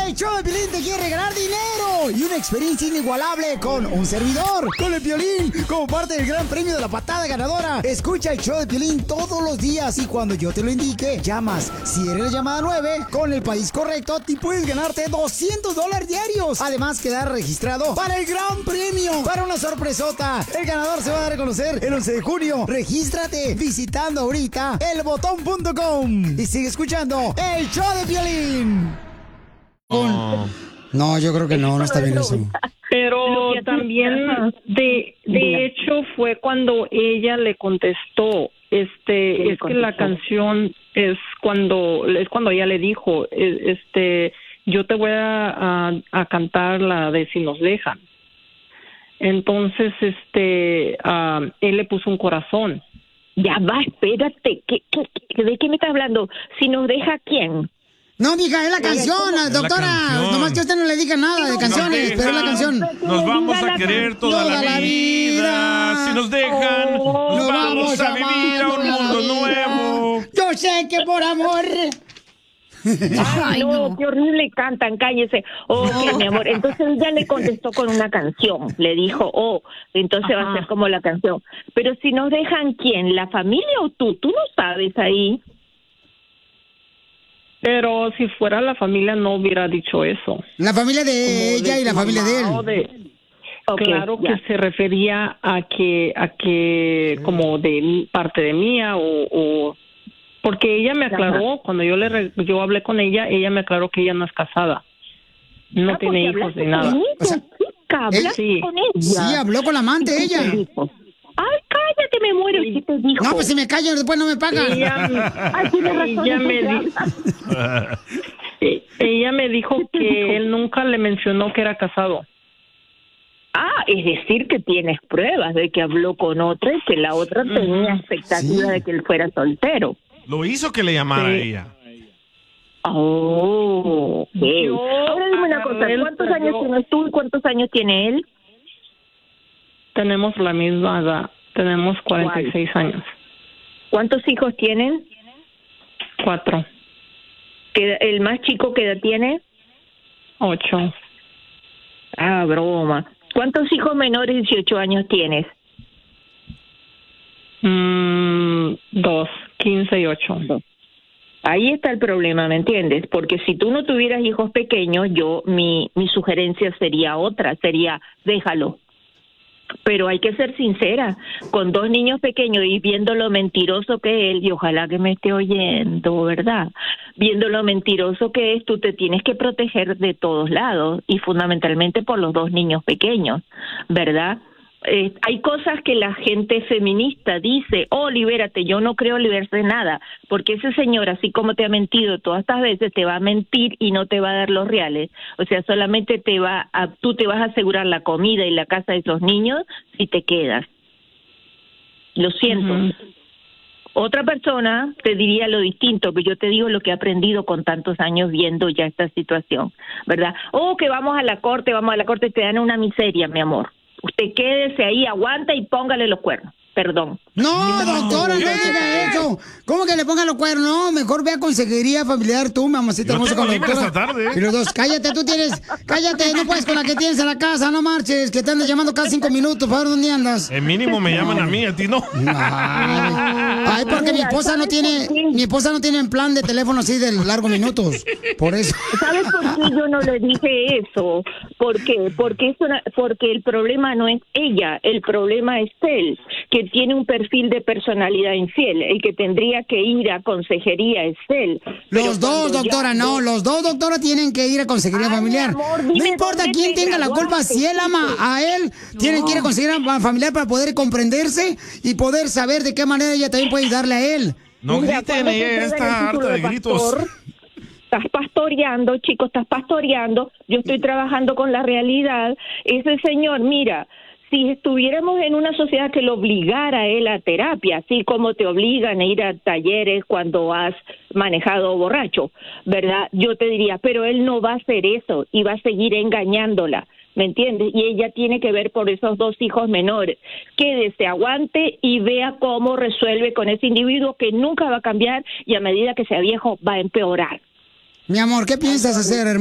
El show de Piolín te quiere regalar dinero y una experiencia inigualable con un servidor, con el Piolín, como parte del gran premio de la patada ganadora. Escucha el show de Piolín todos los días y cuando yo te lo indique, llamas. Si eres la llamada 9, con el país correcto, te puedes ganarte $200 diarios. Además, quedar registrado para el gran premio, para una sorpresota. El ganador se va a dar a conocer el 11 de junio. Regístrate visitando ahorita elbotón.com y sigue escuchando el show de Piolín. No, yo creo que no está bien eso. Pero también, de hecho, fue cuando ella le contestó, es que la canción es cuando ella le dijo, yo te voy a cantar la de Si nos dejan. Entonces, él le puso un corazón. Ya va, espérate, ¿de qué me estás hablando? ¿Si nos deja quién? No, mija, es la canción, doctora. Canción. Nomás que usted no le diga nada de canciones, pero es la canción. Nos vamos a querer toda la vida. Si nos dejan, nos vamos a vivir a un mundo nuevo. Yo sé que por amor. Ay, no, qué horrible cantan, cállese. Ok, mi amor, entonces ella le contestó con una canción, le dijo, entonces va a ser como la canción. Pero si nos dejan, ¿quién? ¿La familia o tú? Tú no sabes ahí. Pero si fuera la familia no hubiera dicho eso. La familia de ella y la familia de él. Claro que se refería a que como de parte de mía o porque ella me aclaró cuando yo hablé con ella me aclaró que ella no es casada, no tiene hijos ni nada. O sea, ¿Hablaste con ella? Sí, habló con la amante ella. Ay, cállate, me muero. ¿Qué te dijo? No, pues si me callo después no me pagan. Ella me dijo que él nunca le mencionó que era casado. Ah, es decir que tienes pruebas de que habló con otra y que la otra tenía expectativa de que él fuera soltero. Lo hizo que le llamara a ella. Oh, okay. Ahora dime una cosa, ¿cuántos años tienes tú y cuántos años tiene él? Tenemos la misma edad, tenemos 46 años. ¿Cuántos hijos tienen? 4. ¿El más chico qué edad tiene? 8. Ah, broma. ¿Cuántos hijos menores de 18 años tienes? 2, 15 y 8. Ahí está el problema, ¿me entiendes? Porque si tú no tuvieras hijos pequeños, mi sugerencia sería otra, sería déjalo. Pero hay que ser sincera, con 2 niños pequeños y viendo lo mentiroso que es él, y ojalá que me esté oyendo, ¿verdad? Viendo lo mentiroso que es, tú te tienes que proteger de todos lados y fundamentalmente por los 2 niños pequeños, ¿verdad? Hay cosas que la gente feminista dice, libérate, yo no creo liberarse de nada, porque ese señor, así como te ha mentido todas estas veces, te va a mentir y no te va a dar los reales, o sea, solamente tú te vas a asegurar la comida y la casa de esos niños si te quedas. Lo siento. Otra persona te diría lo distinto, que yo te digo lo que he aprendido con tantos años viendo ya esta situación, ¿verdad? Que vamos a la corte, te dan una miseria, mi amor. Usted quédese ahí, aguanta y póngale los cuernos. Perdón. No, doctora, no diga eso. ¿Cómo que le ponga los cuernos? No, mejor ve a consejería familiar tú, mamacita hermosa, con la doctora. Y los dos, cállate, no puedes con la que tienes en la casa, no marches, que te andas llamando cada 5 minutos, ¿para dónde andas? El mínimo me llaman a mí, a ti no. Ay, porque mi esposa no tiene en plan de teléfono así de largos minutos, por eso. ¿Sabes por qué yo no le dije eso? ¿Por qué? Porque el problema no es ella, el problema es él, que tiene un perfil de personalidad infiel. El que tendría que ir a consejería es él. Los dos, doctora, los dos, doctora, tienen que ir a consejería familiar. Amor, no importa quién tenga la culpa, si él ama a él, tienen que ir a consejería familiar para poder comprenderse y poder saber de qué manera ella también puede ayudarle a él. No griten, ella está harta de gritos. Estás pastoreando, chico, yo estoy trabajando con la realidad. Ese señor, mira, si estuviéramos en una sociedad que lo obligara a él a terapia, así como te obligan a ir a talleres cuando has manejado borracho, ¿verdad? Yo te diría, pero él no va a hacer eso y va a seguir engañándola, ¿me entiendes? Y ella tiene que ver por esos 2 hijos menores. Quédese, aguante y vea cómo resuelve con ese individuo que nunca va a cambiar y a medida que sea viejo va a empeorar. Mi amor, ¿qué piensas hacer, hermano?